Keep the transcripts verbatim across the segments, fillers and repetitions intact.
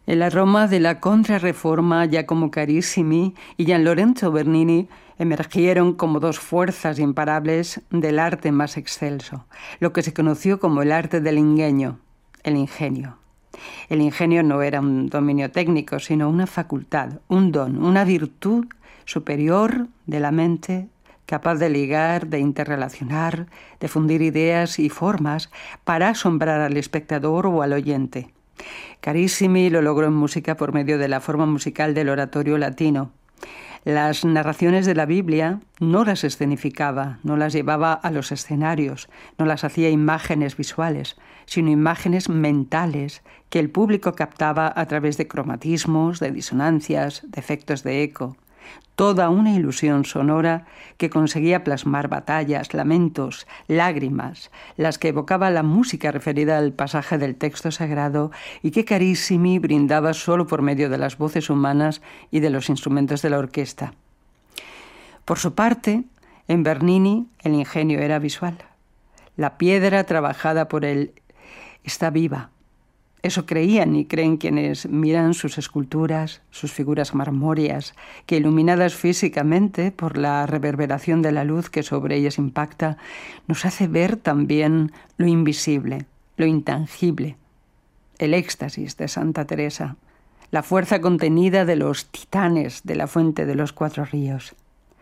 En la Roma de la Contrarreforma, Giacomo Carissimi y Gian Lorenzo Bernini emergieron como dos fuerzas imparables del arte más excelso, lo que se conoció como el arte del ingenio, el ingenio. El ingenio no era un dominio técnico, sino una facultad, un don, una virtud superior de la mente, capaz de ligar, de interrelacionar, de fundir ideas y formas para asombrar al espectador o al oyente. Carissimi lo logró en música por medio de la forma musical del oratorio latino. Las narraciones de la Biblia no las escenificaba, no las llevaba a los escenarios, no las hacía imágenes visuales, sino imágenes mentales que el público captaba a través de cromatismos, de disonancias, de efectos de eco. Toda una ilusión sonora que conseguía plasmar batallas, lamentos, lágrimas, las que evocaba la música referida al pasaje del texto sagrado y que Carissimi brindaba solo por medio de las voces humanas y de los instrumentos de la orquesta. Por su parte, en Bernini el ingenio era visual. La piedra trabajada por él está viva. Eso creían y creen quienes miran sus esculturas, sus figuras marmóreas, que iluminadas físicamente por la reverberación de la luz que sobre ellas impacta, nos hace ver también lo invisible, lo intangible, el éxtasis de Santa Teresa, la fuerza contenida de los titanes de la fuente de los cuatro ríos.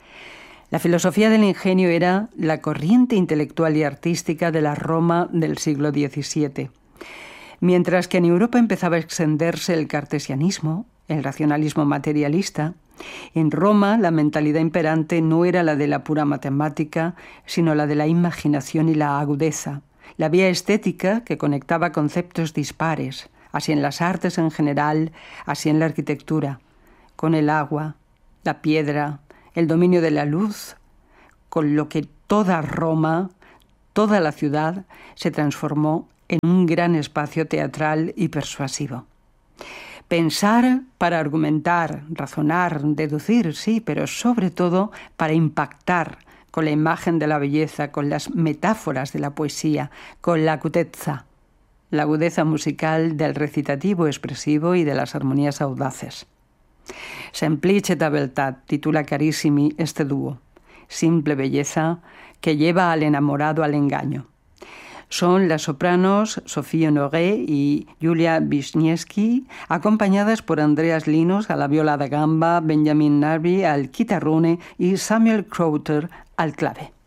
La filosofía del ingenio era la corriente intelectual y artística de la Roma del siglo diecisiete. Mientras que en Europa empezaba a extenderse el cartesianismo, el racionalismo materialista, en Roma la mentalidad imperante no era la de la pura matemática, sino la de la imaginación y la agudeza, la vía estética que conectaba conceptos dispares, así en las artes en general, así en la arquitectura, con el agua, la piedra, el dominio de la luz, con lo que toda Roma, toda la ciudad, se transformó en un gran espacio teatral y persuasivo. Pensar para argumentar, razonar, deducir, sí, pero sobre todo para impactar con la imagen de la belleza, con las metáforas de la poesía, con la acutezza, la agudeza musical del recitativo expresivo y de las armonías audaces. Sempliceta beltad titula Carissimi este dúo, simple belleza que lleva al enamorado al engaño. Son las sopranos Sophie Honoré y Julia Wisniewski, acompañadas por Andreas Linos a la viola da gamba, Benjamin Narby al chitarrone y Samuel Crowther al clave.